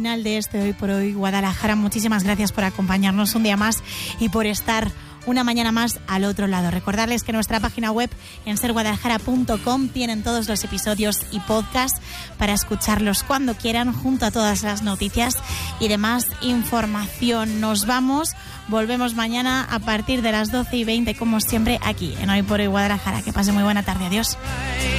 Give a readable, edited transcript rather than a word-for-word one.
Final de este Hoy por Hoy Guadalajara. Muchísimas gracias por acompañarnos un día más y por estar una mañana más al otro lado. Recordarles que nuestra página web en serguadalajara.com tienen todos los episodios y podcasts para escucharlos cuando quieran, junto a todas las noticias y demás información. Nos vamos, volvemos mañana a partir de las 12:20, como siempre, aquí en Hoy por Hoy Guadalajara. Que pase muy buena tarde. Adiós.